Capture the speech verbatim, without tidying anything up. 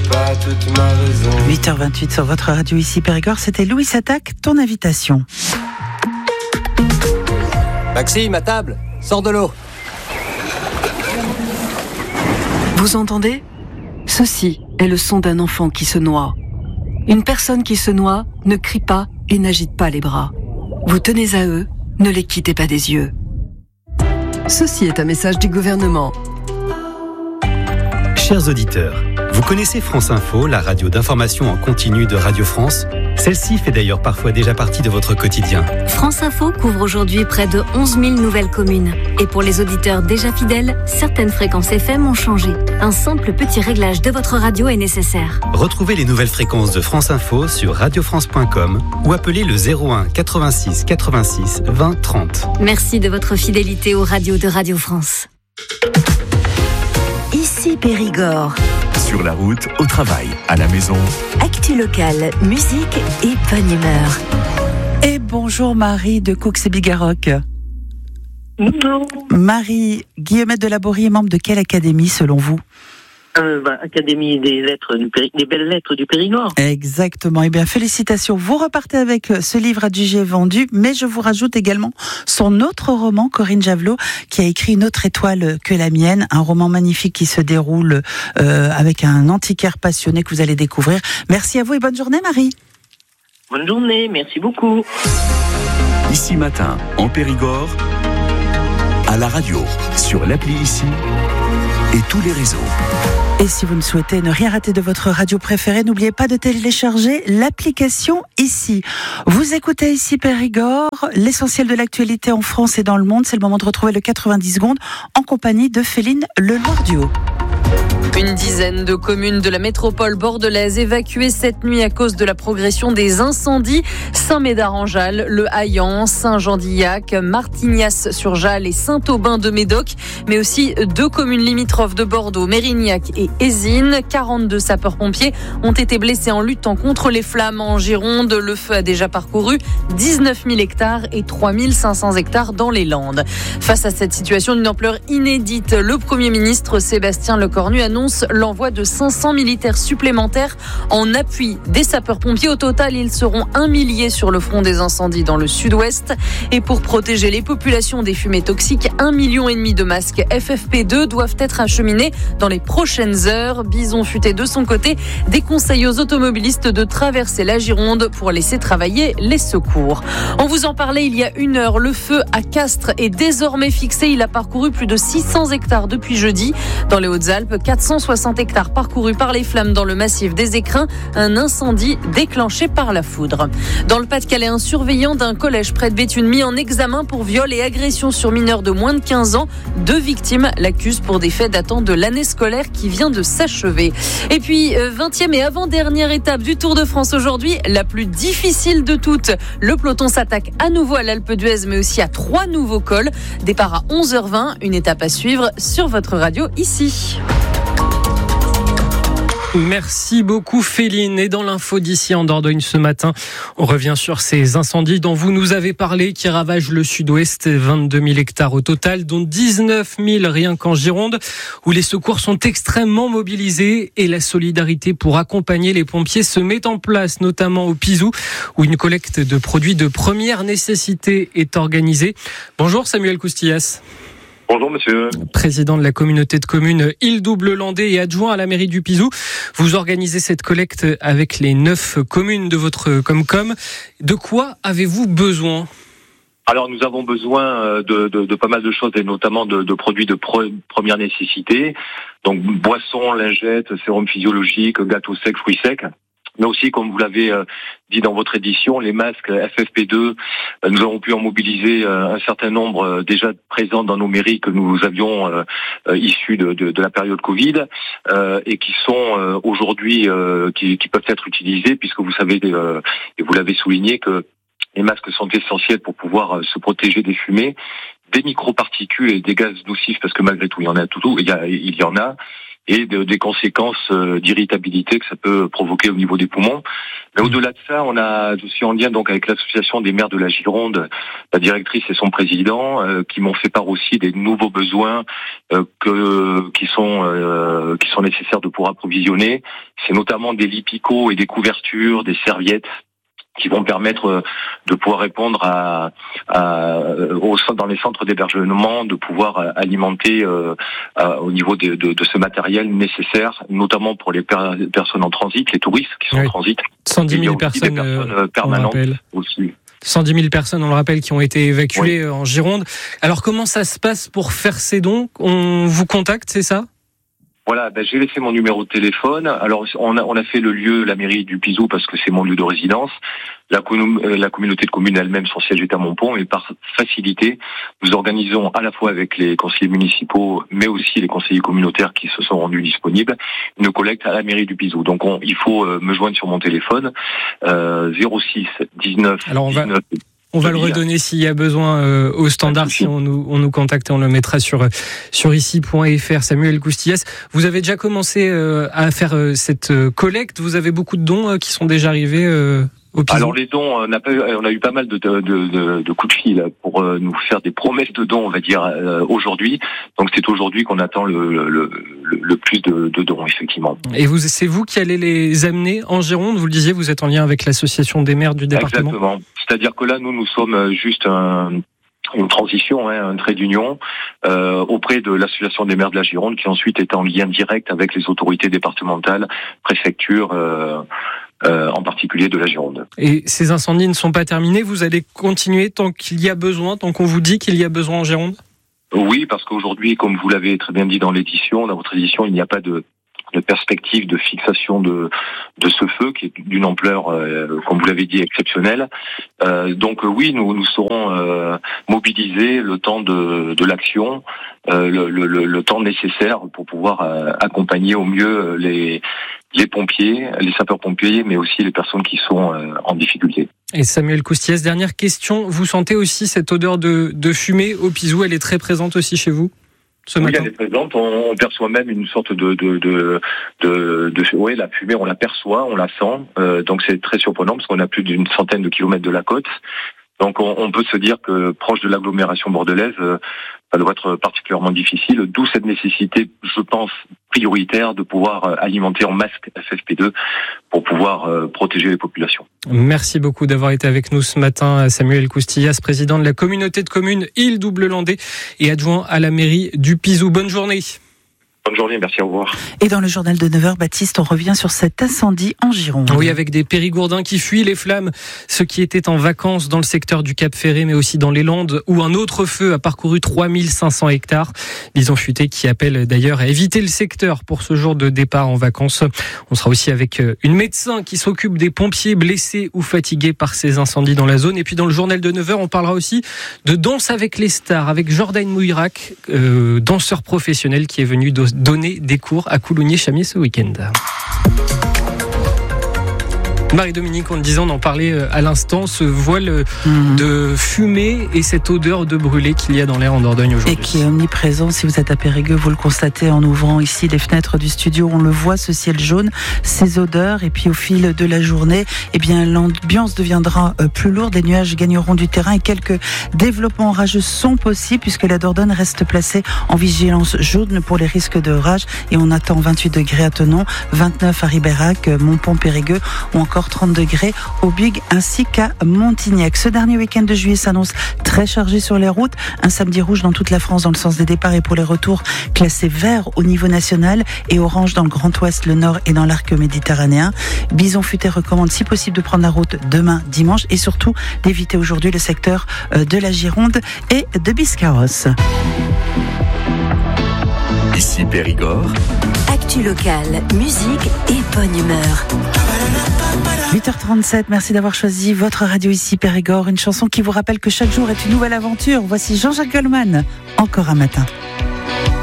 pas toute ma raison. huit heures vingt-huit sur votre radio ici Périgord, c'était Louis Attaque, ton invitation. Maxime, à table, sors de l'eau. Vous entendez ? Ceci est le son d'un enfant qui se noie. Une personne qui se noie ne crie pas et n'agite pas les bras. Vous tenez à eux, ne les quittez pas des yeux. Ceci est un message du gouvernement. Chers auditeurs, vous connaissez France Info, la radio d'information en continu de Radio France ? Celle-ci fait d'ailleurs parfois déjà partie de votre quotidien. France Info couvre aujourd'hui près de onze mille nouvelles communes. Et pour les auditeurs déjà fidèles, certaines fréquences F M ont changé. Un simple petit réglage de votre radio est nécessaire. Retrouvez les nouvelles fréquences de France Info sur radio france point com ou appelez le zéro un quatre-vingt-six quatre-vingt-six vingt trente. Merci de votre fidélité aux radios de Radio France. Ici Périgord. Sur la route, au travail, à la maison. Actu locale, musique et bonne humeur. Et bonjour Marie de Caux-et-Bigarroc. Bonjour. Marie, Guillemette de Laborie est membre de quelle académie selon vous ? Euh, bah, Académie des lettres du Péri- des belles lettres du Périgord. Exactement. Eh bien, félicitations. Vous repartez avec ce livre adjugé vendu, mais je vous rajoute également son autre roman, Corinne Javelot, qui a écrit Une autre étoile que la mienne, un roman magnifique qui se déroule euh, avec un antiquaire passionné que vous allez découvrir. Merci à vous et bonne journée, Marie. Bonne journée, merci beaucoup. Ici Matin, en Périgord, à la radio, sur l'appli Ici et tous les réseaux. Et si vous ne souhaitez ne rien rater de votre radio préférée, n'oubliez pas de télécharger l'application Ici. Vous écoutez Ici Périgord, l'essentiel de l'actualité en France et dans le monde. C'est le moment de retrouver le quatre-vingt-dix secondes en compagnie de Féline Leloir-Duo. Une dizaine de communes de la métropole bordelaise évacuées cette nuit à cause de la progression des incendies. Saint-Médard-en-Jalles, Le Haillan, Saint-Jean-d'Illac, Martignas-sur-Jalles et Saint-Aubin-de-Médoc, mais aussi deux communes limitrophes de Bordeaux, Mérignac et Ézines. quarante-deux sapeurs-pompiers ont été blessés en luttant contre les flammes en Gironde. Le feu a déjà parcouru dix-neuf mille hectares et trois mille cinq cents hectares dans les Landes. Face à cette situation d'une ampleur inédite, le Premier ministre Sébastien Lecornu annonce l'envoi de cinq cents militaires supplémentaires en appui des sapeurs-pompiers. Au total, ils seront un millier sur le front des incendies dans le sud-ouest. Et pour protéger les populations des fumées toxiques, un million et demi de masques F F P deux doivent être acheminés dans les prochaines heures. Bison Futé, de son côté, déconseille aux automobilistes de traverser la Gironde pour laisser travailler les secours. On vous en parlait il y a une heure. Le feu à Castres est désormais fixé. Il a parcouru plus de six cents hectares depuis jeudi. Dans les Hautes-Alpes, quatre cent soixante hectares parcourus par les flammes dans le massif des Écrins, un incendie déclenché par la foudre. Dans le Pas-de-Calais, un surveillant d'un collège près de Béthune mis en examen pour viol et agression sur mineurs de moins de quinze ans. Deux victimes l'accusent pour des faits datant de l'année scolaire qui vient de s'achever. Et puis, vingtième et avant-dernière étape du Tour de France aujourd'hui, la plus difficile de toutes. Le peloton s'attaque à nouveau à l'Alpe d'Huez, mais aussi à trois nouveaux cols. Départ à onze heures vingt, une étape à suivre sur votre radio ici. Merci beaucoup Féline. Et dans l'info d'ici en Dordogne ce matin, on revient sur ces incendies dont vous nous avez parlé qui ravagent le sud-ouest, vingt-deux mille hectares au total, dont dix-neuf mille rien qu'en Gironde, où les secours sont extrêmement mobilisés et la solidarité pour accompagner les pompiers se met en place, notamment au Pizou, où une collecte de produits de première nécessité est organisée. Bonjour Samuel Coustillas. Bonjour monsieur. Président de la communauté de communes Île-Double-Landais et adjoint à la mairie du Pizou. Vous organisez cette collecte avec les neuf communes de votre Comcom. De quoi avez-vous besoin ? Alors nous avons besoin de, de, de pas mal de choses et notamment de, de produits de pre, première nécessité. Donc boissons, lingettes, sérum physiologique, gâteaux secs, fruits secs. Mais aussi, comme vous l'avez dit dans votre édition, les masques F F P deux, nous avons pu en mobiliser un certain nombre déjà présents dans nos mairies que nous avions euh, issus de, de, de la période Covid euh, et qui sont euh, aujourd'hui, euh, qui, qui peuvent être utilisés puisque vous savez, euh, et vous l'avez souligné, que les masques sont essentiels pour pouvoir se protéger des fumées, des microparticules et des gaz nocifs parce que malgré tout, il y en a tout, il y, a, il y en a. et de, des conséquences euh, d'irritabilité que ça peut provoquer au niveau des poumons. Mais au-delà de ça, on a, je suis en lien donc avec l'association des maires de la Gironde, la directrice et son président, euh, qui m'ont fait part aussi des nouveaux besoins euh, que qui sont euh, qui sont nécessaires de pouvoir approvisionner. C'est notamment des lits picots et des couvertures, des serviettes, qui vont permettre de pouvoir répondre à, à au, dans les centres d'hébergement, de pouvoir alimenter euh, à, au niveau de, de, de ce matériel nécessaire, notamment pour les per, personnes en transit, les touristes qui sont oui. en transit. cent dix mille personnes, personnes euh, permanentes aussi. cent dix mille personnes, on le rappelle, qui ont été évacuées oui. en Gironde. Alors comment ça se passe pour faire ces dons ? On vous contacte, c'est ça ? Voilà, ben, j'ai laissé mon numéro de téléphone. Alors, on a, on a fait le lieu, la mairie du Pizou, parce que c'est mon lieu de résidence. La, la communauté de communes elle-même, son siège est à Montpont, et par facilité, nous organisons à la fois avec les conseillers municipaux, mais aussi les conseillers communautaires qui se sont rendus disponibles, une collecte à la mairie du Pizou. Donc, on, il faut euh, me joindre sur mon téléphone, euh, zéro six dix-neuf Alors on va... dix-neuf. On va le redonner s'il y a besoin euh, au standard, si on nous, on nous contacte, on le mettra sur sur ici point f r. Samuel Coustillas, vous avez déjà commencé euh, à faire euh, cette euh, collecte. Vous avez beaucoup de dons euh, qui sont déjà arrivés euh, au Pizou. Alors les dons, on a, pas, on a eu pas mal de, de, de, de coups de fil pour euh, nous faire des promesses de dons, on va dire, euh, aujourd'hui. Donc c'est aujourd'hui qu'on attend le, le, le, le plus de, de dons, effectivement. Et vous, c'est vous qui allez les amener en Gironde ? Vous le disiez, vous êtes en lien avec l'association des maires du département. Exactement. C'est-à-dire que là, nous, nous sommes juste un... une transition, hein, un trait d'union euh, auprès de l'association des maires de la Gironde, qui ensuite est en lien direct avec les autorités départementales, préfectures, euh, euh, en particulier de la Gironde. Et ces incendies ne sont pas terminés, vous allez continuer tant qu'il y a besoin, tant qu'on vous dit qu'il y a besoin en Gironde ? Oui, parce qu'aujourd'hui, comme vous l'avez très bien dit dans l'édition, dans votre édition, il n'y a pas de de perspective de fixation de de ce feu qui est d'une ampleur, euh, comme vous l'avez dit, exceptionnelle. Euh, donc oui, nous nous serons euh, mobilisés le temps de de l'action, euh, le, le le temps nécessaire pour pouvoir euh, accompagner au mieux les les pompiers, les sapeurs-pompiers, mais aussi les personnes qui sont euh, en difficulté. Et Samuel Coustillas, dernière question, vous sentez aussi cette odeur de de fumée au Pizou ? Elle est très présente aussi chez vous ? Oui, elle est présente. On, on perçoit même une sorte de, de, de, de, de, oui, la fumée, on la perçoit, on la sent. Euh, donc c'est très surprenant parce qu'on a plus d'une centaine de kilomètres de la côte. Donc on, on peut se dire que proche de l'agglomération bordelaise, euh, ça doit être particulièrement difficile. D'où cette nécessité, je pense, prioritaire de pouvoir alimenter en masque F F P deux pour pouvoir euh, protéger les populations. Merci beaucoup d'avoir été avec nous ce matin, Samuel Coustillas, président de la communauté de communes Île-Double-Landais et adjoint à la mairie du Pizou. Bonne journée. Bonne journée, merci, au revoir. Et dans le journal de neuf heures, Baptiste, on revient sur cet incendie en Gironde. Oui, avec des Périgourdins qui fuient les flammes, ceux qui étaient en vacances dans le secteur du Cap Ferré, mais aussi dans les Landes, où un autre feu a parcouru trois mille cinq cents hectares. Disons futé qui appelle d'ailleurs à éviter le secteur pour ce jour de départ en vacances. On sera aussi avec une médecin qui s'occupe des pompiers blessés ou fatigués par ces incendies dans la zone. Et puis dans le journal de neuf heures, on parlera aussi de Danse avec les stars, avec Jordan Mouirac, euh, danseur professionnel qui est venu de donner des cours à Coulommiers-Chamiers ce week-end. Marie-Dominique, on le disait, on en parlait à l'instant, ce voile mmh. de fumée et cette odeur de brûlé qu'il y a dans l'air en Dordogne aujourd'hui. Et qui est omniprésent. Si vous êtes à Périgueux, vous le constatez en ouvrant ici les fenêtres du studio, on le voit, ce ciel jaune, ces odeurs. Et puis au fil de la journée, eh bien, l'ambiance deviendra plus lourde, les nuages gagneront du terrain et quelques développements orageux sont possibles puisque la Dordogne reste placée en vigilance jaune pour les risques de orage. Et on attend vingt-huit degrés à Thonon, vingt-neuf à Ribérac, Montpont, Périgueux ou encore trente degrés au Bug ainsi qu'à Montignac. Ce dernier week-end de juillet s'annonce très chargé sur les routes. Un samedi rouge dans toute la France dans le sens des départs et pour les retours classé vert au niveau national et orange dans le Grand Ouest, le Nord et dans l'arc méditerranéen. Bison Futé recommande si possible de prendre la route demain dimanche et surtout d'éviter aujourd'hui le secteur de la Gironde et de Biscarrosse. Ici Périgord. Actu locale, musique et bonne humeur. huit heures trente-sept, merci d'avoir choisi votre radio ici Périgord, une chanson qui vous rappelle que chaque jour est une nouvelle aventure. Voici Jean-Jacques Goldman, Encore un matin.